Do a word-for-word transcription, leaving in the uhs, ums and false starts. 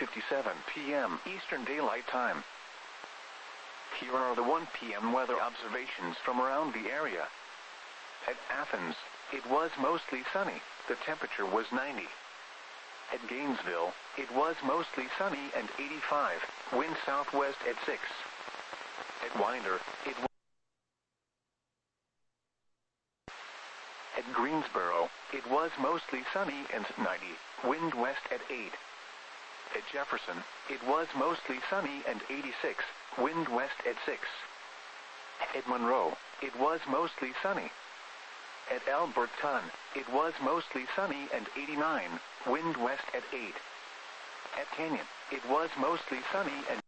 fifty-seven p m Eastern Daylight Time. Here are the one p m weather observations from around the area. At Athens, it was mostly sunny, the temperature was ninety. At Gainesville, it was mostly sunny and eighty-five, wind southwest at six. At Winder, it was At Greensboro, it was mostly sunny and ninety, wind west at eight. At Jefferson, it was mostly sunny and eighty-six, wind west at six. At Monroe, it was mostly sunny. At Alberton, it was mostly sunny and eighty-nine, wind west at eight. At Canyon, it was mostly sunny and